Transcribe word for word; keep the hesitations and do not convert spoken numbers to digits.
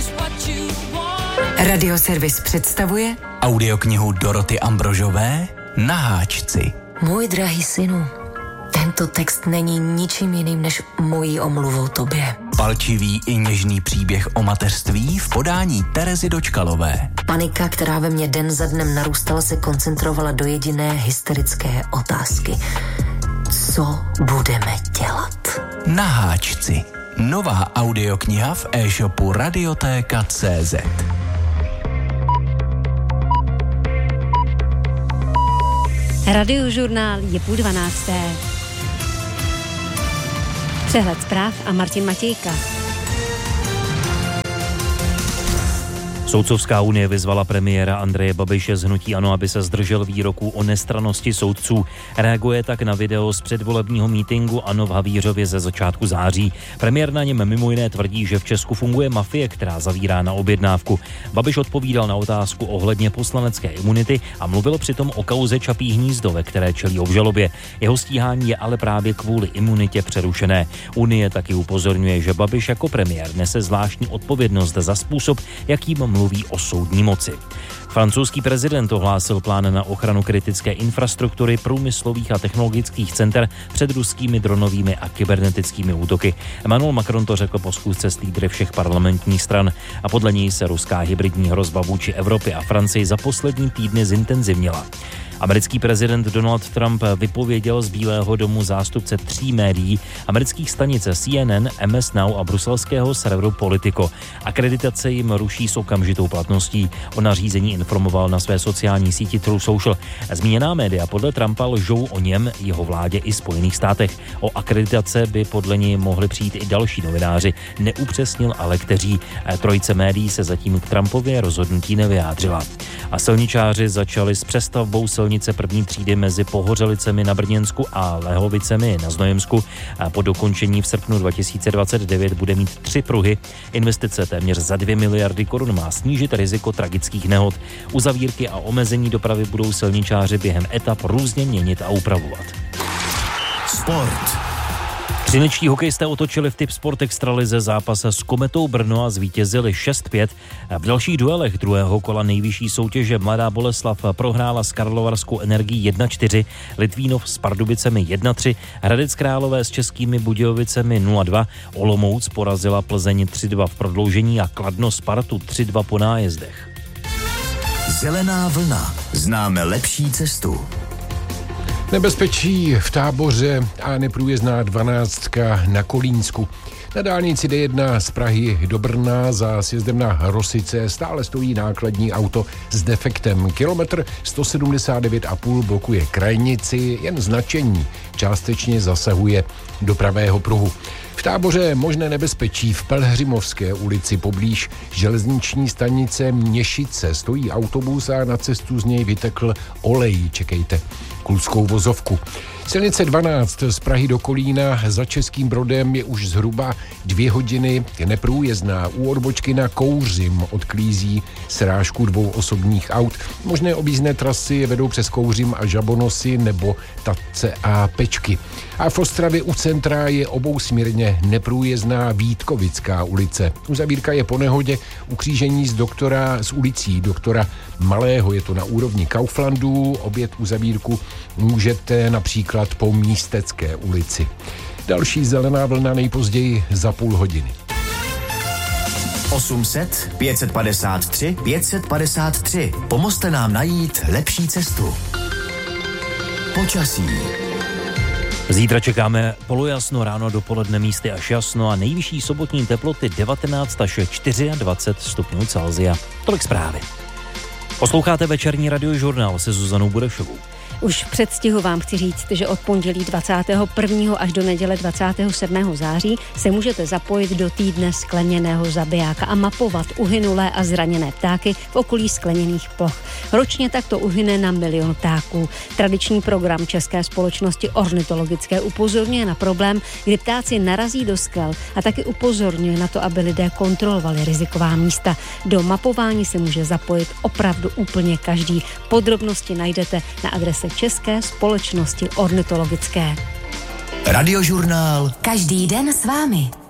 Radioservis představuje audioknihu Doroty Ambrožové Na háčci. Můj drahý synu, tento text není ničím jiným než mojí omluvou tobě. Palčivý i něžný příběh o mateřství v podání Terezy Dočkalové. Panika, která ve mně den za dnem narůstala, se koncentrovala do jediné hysterické otázky. Co budeme dělat? Na háčci. Nová audiokniha v e-shopu Radiotéka tečka cé zet. Radiožurnál je půl dvanácté. Přehled zpráv a Martin Matějka. Soudcovská unie vyzvala premiéra Andreje Babiše z hnutí ANO, aby se zdržel výroků o nestrannosti soudců. Reaguje tak na video z předvolebního mítinku ANO v Havířově ze začátku září. Premiér na něm mimo jiné tvrdí, že v Česku funguje mafie, která zavírá na objednávku. Babiš odpovídal na otázku ohledně poslanecké imunity a mluvil přitom o kauze Čapí hnízdo, ve které čelí obžalobě. Jeho stíhání je ale právě kvůli imunitě přerušené. Unie taky upozorňuje, že Babiš jako premiér nese zvláštní odpovědnost za způsob, jakým mluví mluví o soudní moci. Francouzský prezident ohlásil plán na ochranu kritické infrastruktury, průmyslových a technologických center před ruskými dronovými a kybernetickými útoky. Emmanuel Macron to řekl po schůzce s lídry všech parlamentních stran a podle něj se ruská hybridní hrozba vůči Evropě a Francii za poslední týdny zintenzivnila. Americký prezident Donald Trump vypověděl z Bílého domu zástupce tří médií, amerických stanice C N N, M S Now a bruselského serveru Politico. Akreditace jim ruší s okamžitou platností. O nařízení informoval na své sociální síti Truth Social. Zmíněná média podle Trumpa lžou o něm, jeho vládě i Spojených státech. O akreditace by podle něj mohli přijít i další novináři. Neupřesnil ale kteří. Trojice médií se zatím k Trumpově rozhodnutí nevyjádřila. A silničáři začali s přestavbou silnice první třídy mezi Pohořelicemi na Brněnsku a Lehovicemi na Znojemsku. A po dokončení v srpnu dva tisíce dvacet devět bude mít tři pruhy. Investice téměř za dvě miliardy korun má snížit riziko tragických nehod. Uzavírky a omezení dopravy budou silničáři během etap různě měnit a upravovat. Sport. Třinečtí hokejisté otočili v Tipsport Extralize zápas s Kometou Brno a zvítězili šest pět. V dalších duelech druhého kola nejvyšší soutěže Mladá Boleslav prohrála s Karlovarskou Energií jedna čtyři, Litvínov s Pardubicemi jedna tři, Hradec Králové s Českými Budějovicemi nula dva, Olomouc porazila Plzeň tři dva v prodloužení a Kladno Spartu tři dva po nájezdech. Zelená vlna. Známe lepší cestu. Nebezpečí v Táboře a neprůjezdná dvanáctka na Kolínsku. Na dálnici D jedna z Prahy do Brna za sjezdem na Rosice stále stojí nákladní auto s defektem. Kilometr sto sedmdesát devět a půl blokuje krajnici, jen značení částečně zasahuje do pravého pruhu. V Táboře možné nebezpečí v Pelhřimovské ulici poblíž železniční stanice Měšice. Stojí autobus a na cestu z něj vytekl olej. Čekejte Kulskou vozovku. Silnice dvanáct z Prahy do Kolína za Českým Brodem je už zhruba dvě hodiny neprůjezdná. U odbočky na Kouřim odklízí srážku dvou osobních aut. Možné objízdné trasy vedou přes Kouřim a Žabonosy nebo Tatce a Pečky. A v Ostravě u centra je obousměrně neprůjezdná Vítkovická ulice. Uzavírka je po nehodě u křížení z doktora s ulicí doktora Malého. Je to na úrovni Kauflandu. Obět uzavírku můžete například po Místecké ulici. Další zelená vlna nejpozději za půl hodiny. osm set pět padesát tři pět padesát tři. Pomozte nám najít lepší cestu. Počasí. Zítra čekáme polojasno, ráno dopoledne místy až jasno a nejvyšší sobotní teploty devatenáct až dvacet čtyři stupňů Celsia. Tolik zprávy. Posloucháte večerní radiožurnál se Zuzanou Burešovou. Už v předstihu vám chci říct, že od pondělí dvacátého prvního až do neděle dvacátého sedmého září se můžete zapojit do týdne skleněného zabijáka a mapovat uhynulé a zraněné ptáky v okolí skleněných ploch. Ročně takto uhyne na milion ptáků. Tradiční program České společnosti ornitologické upozorňuje na problém, kdy ptáci narazí do skel a taky upozorňuje na to, aby lidé kontrolovali riziková místa. Do mapování se může zapojit opravdu úplně každý. Podrobnosti najdete na adrese České společnosti ornitologické. Radiožurnál. Každý den s vámi.